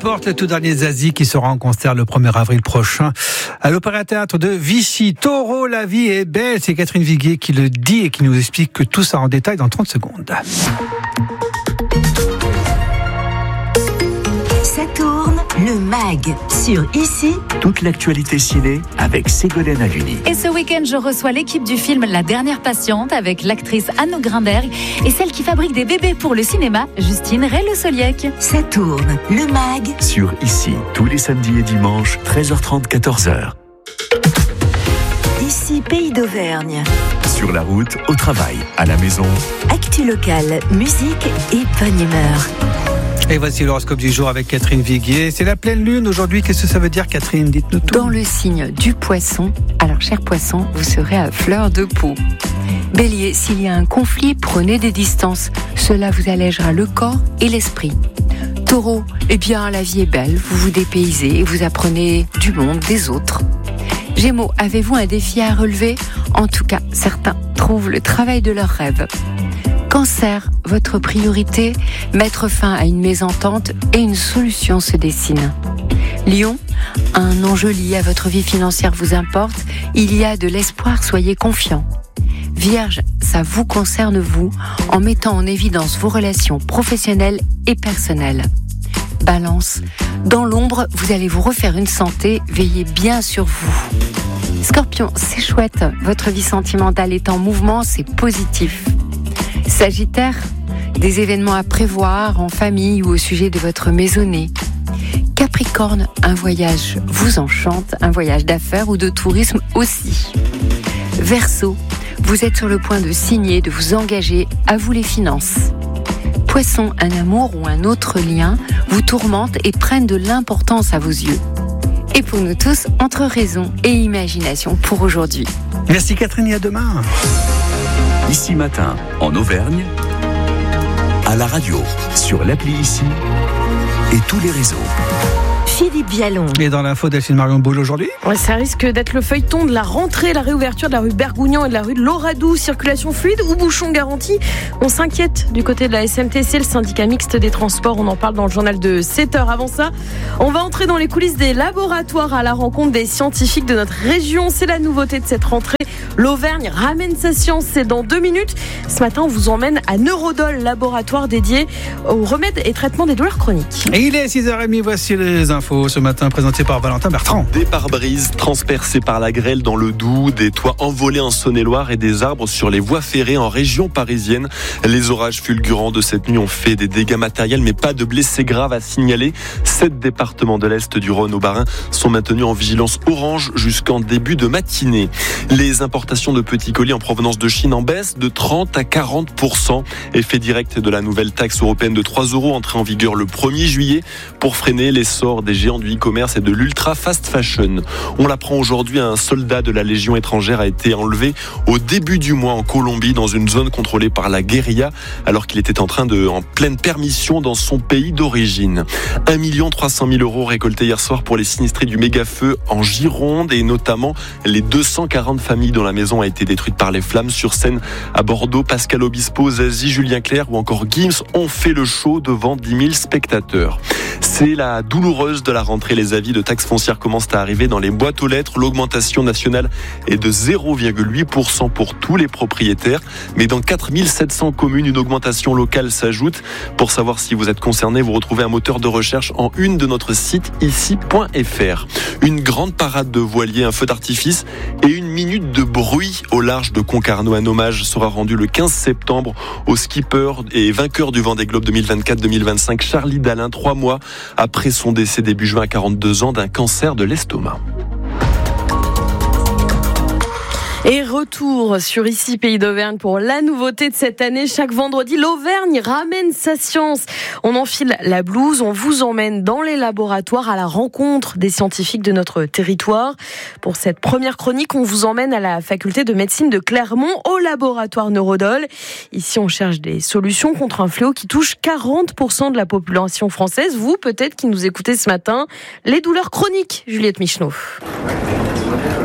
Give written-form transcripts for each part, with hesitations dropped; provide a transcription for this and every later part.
Porte, le tout dernier Zazie qui sera en concert le 1er avril prochain à l'Opéra-Théâtre de Vichy. Taureau, la vie est belle. C'est Catherine Viguier qui le dit et qui nous explique que tout ça en détail dans 30 secondes. Ça tourne, le MAG sur Ici. Toute l'actualité ciné avec Ségolène Haluni. Et ce week-end, je reçois l'équipe du film La Dernière Patiente avec l'actrice Anne Grimberg et celle qui fabrique des bébés pour le cinéma, Justine Rey-Le-Soliec. Ça tourne, le MAG Sur Ici, tous les samedis et dimanches, 13h30, 14h. Ici, Pays d'Auvergne. Sur la route, au travail, à la maison. Actu locale, musique et bonne humeur. Et voici l'horoscope du jour avec Catherine Viguier. C'est la pleine lune aujourd'hui. Qu'est-ce que ça veut dire, Catherine? Dites-nous tout. Dans le signe du poisson, alors cher poisson, vous serez à fleur de peau. Bélier, s'il y a un conflit, prenez des distances. Cela vous allègera le corps et l'esprit. Taureau, eh bien la vie est belle, vous vous dépaysez et vous apprenez du monde, des autres. Gémeaux, avez-vous un défi à relever? En tout cas, certains trouvent le travail de leurs rêves. Cancer, votre priorité, mettre fin à une mésentente et une solution se dessine. Lion, un enjeu lié à votre vie financière vous importe, il y a de l'espoir, soyez confiant. Vierge, ça vous concerne vous, en mettant en évidence vos relations professionnelles et personnelles. Balance, dans l'ombre, vous allez vous refaire une santé, veillez bien sur vous. Scorpion, c'est chouette, votre vie sentimentale est en mouvement, c'est positif. Sagittaire, des événements à prévoir en famille ou au sujet de votre maisonnée. Capricorne, un voyage vous enchante, un voyage d'affaires ou de tourisme aussi. Verseau, vous êtes sur le point de signer, de vous engager, à vous les finances. Poisson, un amour ou un autre lien vous tourmente et prennent de l'importance à vos yeux. Et pour nous tous, entre raison et imagination pour aujourd'hui. Merci Catherine et à demain. Ici matin, en Auvergne, à la radio, sur l'appli Ici et tous les réseaux. Philippe Vialon. Et dans l'info d'Elphine Marion Boule aujourd'hui. Ouais, ça risque d'être le feuilleton de la rentrée, la réouverture de la rue Bergougnan et de la rue de Loradou. Circulation fluide ou bouchon garanti? On s'inquiète du côté de la SMTC, le syndicat mixte des transports. On en parle dans le journal de 7h. Avant ça, on va entrer dans les coulisses des laboratoires à la rencontre des scientifiques de notre région. C'est la nouveauté de cette rentrée. L'Auvergne ramène sa science, c'est dans 2 minutes. Ce matin, on vous emmène à Neurodol, laboratoire dédié au remède et traitement des douleurs chroniques. Et il est 6h30, voici les infos ce matin présentées par Valentin Bertrand. Des pare-brises transpercés par la grêle dans le Doubs, des toits envolés en Saône-et-Loire et des arbres sur les voies ferrées en région parisienne. Les orages fulgurants de cette nuit ont fait des dégâts matériels, mais pas de blessés graves à signaler. 7 départements de l'Est du Rhône au Bas-Rhin sont maintenus en vigilance orange jusqu'en début de matinée. Les importations de petits colis en provenance de Chine en baisse de 30 à 40%. Effet direct de la nouvelle taxe européenne de 3 € entrée en vigueur le 1er juillet pour freiner l'essor des géants du e-commerce et de l'ultra fast fashion. On l'apprend aujourd'hui, un soldat de la Légion étrangère a été enlevé au début du mois en Colombie dans une zone contrôlée par la guérilla alors qu'il était en pleine permission dans son pays d'origine. 1 300 000 € récoltés hier soir pour les sinistrés du méga-feu en Gironde et notamment les 240 familles dont la maison a été détruite par les flammes. Sur scène à Bordeaux, Pascal Obispo, Zazie, Julien Clerc ou encore Gims ont fait le show devant 10 000 spectateurs. C'est la douloureuse de la rentrée. Les avis de taxes foncières commencent à arriver dans les boîtes aux lettres. L'augmentation nationale est de 0,8% pour tous les propriétaires. Mais dans 4 700 communes, une augmentation locale s'ajoute. Pour savoir si vous êtes concerné, vous retrouvez un moteur de recherche en une de notre site ici.fr. Une grande parade de voiliers, un feu d'artifice et une minute de bruit au large de Concarneau. Un hommage sera rendu le 15 septembre au skipper et vainqueur du Vendée Globe 2024-2025, Charlie Dalin, 3 mois après son décès début juin à 42 ans d'un cancer de l'estomac. Et retour sur Ici Pays d'Auvergne pour la nouveauté de cette année. Chaque vendredi, l'Auvergne ramène sa science. On enfile la blouse, on vous emmène dans les laboratoires à la rencontre des scientifiques de notre territoire. Pour cette première chronique, on vous emmène à la faculté de médecine de Clermont, au laboratoire Neurodol. Ici, on cherche des solutions contre un fléau qui touche 40% de la population française. Vous, peut-être, qui nous écoutez ce matin, les douleurs chroniques. Juliette Michneau.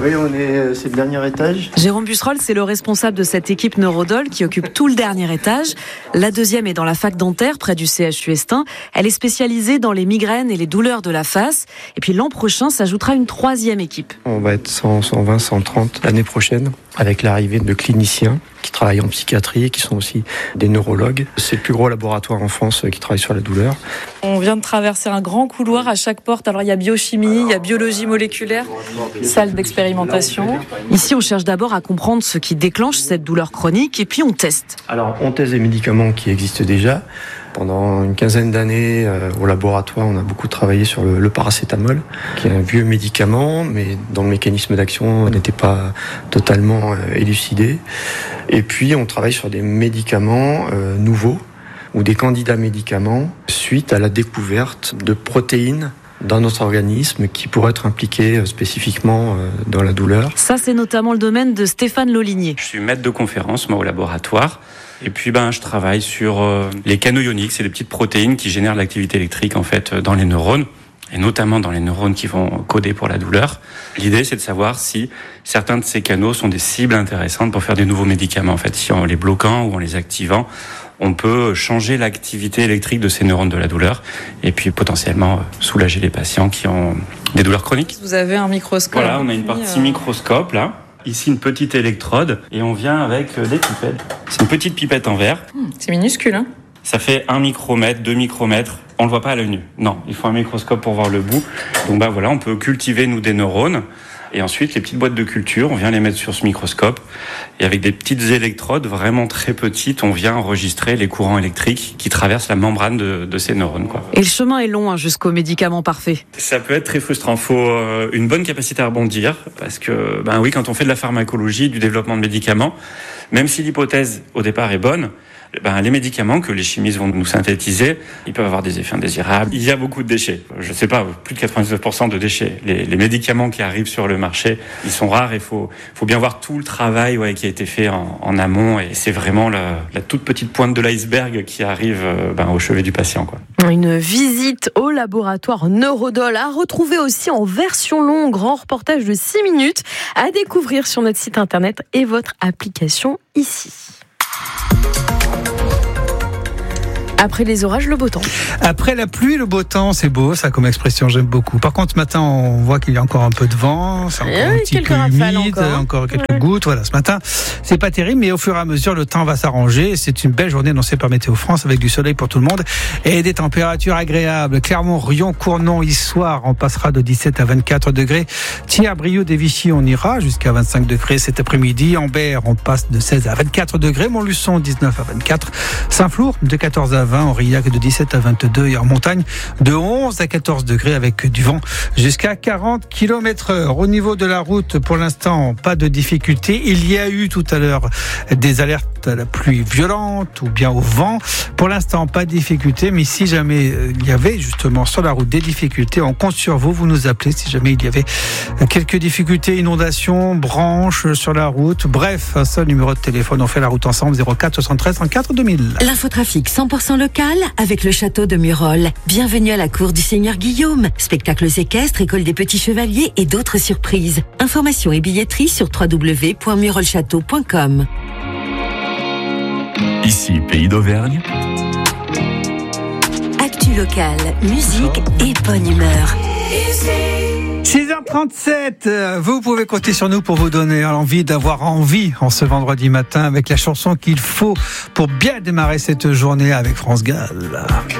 Oui, c'est le dernier étage. Jérôme Busserolles, c'est le responsable de cette équipe Neurodol qui occupe tout le dernier étage. La deuxième est dans la fac dentaire, près du CHU Estin. Elle est spécialisée dans les migraines et les douleurs de la face. Et puis l'an prochain, s'ajoutera une troisième équipe. On va être 100, 120, 130 l'année prochaine, avec l'arrivée de cliniciens qui travaillent en psychiatrie et qui sont aussi des neurologues. C'est le plus gros laboratoire en France qui travaille sur la douleur. On vient de traverser un grand couloir à chaque porte. Alors il y a biochimie, il y a biologie moléculaire, salle d'expérimentation. Ici, on cherche d'abord à comprendre ce qui déclenche cette douleur chronique et puis on teste. Alors, on teste des médicaments qui existent déjà. Pendant une quinzaine d'années, au laboratoire, on a beaucoup travaillé sur le paracétamol, qui est un vieux médicament, mais dont le mécanisme d'action n'était pas totalement élucidé. Et puis, on travaille sur des médicaments nouveaux, ou des candidats médicaments, suite à la découverte de protéines dans notre organisme qui pourraient être impliquées spécifiquement dans la douleur. Ça, c'est notamment le domaine de Stéphane Lolinier. Je suis maître de conférence, moi, au laboratoire. Et puis, je travaille sur les canaux ioniques. C'est des petites protéines qui génèrent l'activité électrique, en fait, dans les neurones. Et notamment dans les neurones qui vont coder pour la douleur. L'idée, c'est de savoir si certains de ces canaux sont des cibles intéressantes pour faire des nouveaux médicaments. En fait, si en les bloquant ou en les activant, on peut changer l'activité électrique de ces neurones de la douleur et puis potentiellement soulager les patients qui ont des douleurs chroniques. Vous avez un microscope. Voilà, on a une partie microscope là. Ici, une petite électrode et on vient avec des pipettes. C'est une petite pipette en verre. C'est minuscule, hein ? Ça fait 1 micromètre, 2 micromètres. On le voit pas à l'œil nu. Non, il faut un microscope pour voir le bout. Donc voilà, on peut cultiver nous des neurones. Et ensuite, les petites boîtes de culture, on vient les mettre sur ce microscope. Et avec des petites électrodes vraiment très petites, on vient enregistrer les courants électriques qui traversent la membrane de ces neurones, quoi. Et le chemin est long jusqu'au médicament parfait. Ça peut être très frustrant. Il faut une bonne capacité à rebondir. Parce que, oui, quand on fait de la pharmacologie, du développement de médicaments, même si l'hypothèse au départ est bonne, les médicaments que les chimistes vont nous synthétiser, ils peuvent avoir des effets indésirables. Il y a beaucoup de déchets. Je sais pas, plus de 99% de déchets. Les médicaments qui arrivent sur le marché, ils sont rares et faut bien voir tout le travail qui a été fait en amont. Et c'est vraiment la toute petite pointe de l'iceberg qui arrive au chevet du patient, quoi. Une visite au laboratoire Neurodol à retrouver aussi en version longue, grand reportage de 6 minutes à découvrir sur notre site internet et votre application ici. Après les orages, le beau temps. Après la pluie, le beau temps, c'est beau, ça comme expression, j'aime beaucoup. Par contre, ce matin, on voit qu'il y a encore un peu de vent, c'est encore un petit peu humide, encore quelques gouttes. Voilà, ce matin, c'est pas terrible, mais au fur et à mesure, le temps va s'arranger. C'est une belle journée annoncée par Météo France avec du soleil pour tout le monde et des températures agréables. Clermont, Rion, Cournon, Issoire, on passera de 17 à 24 degrés. Thiers, Brioude et Vichy, on ira jusqu'à 25 degrés cet après-midi. Ambert, on passe de 16 à 24 degrés. Montluçon, 19 à 24. Saint-Flour, de 14 à 20. Aurillac, de 17 à 22. Et en montagne, de 11 à 14 degrés avec du vent jusqu'à 40 km/h. Au niveau de la route, pour l'instant, pas de difficulté. Il y a eu tout à l'heure des alertes à la pluie violente ou bien au vent. Pour l'instant, pas de difficulté. Mais si jamais il y avait justement sur la route des difficultés, on compte sur vous. Vous nous appelez si jamais il y avait quelques difficultés, inondations, branches sur la route. Bref, un seul numéro de téléphone. On fait la route ensemble, 04 73 104 2000. L'infotrafic 100% local avec le château de Murol. Bienvenue à la cour du Seigneur Guillaume. Spectacles équestres, école des petits chevaliers et d'autres surprises. Informations et billetterie sur www.murolchâteau.com. Ici, Pays d'Auvergne. Actu local, musique et bonne humeur. 6h37, vous pouvez compter sur nous pour vous donner l'envie d'avoir envie en ce vendredi matin avec la chanson qu'il faut pour bien démarrer cette journée avec France Gall.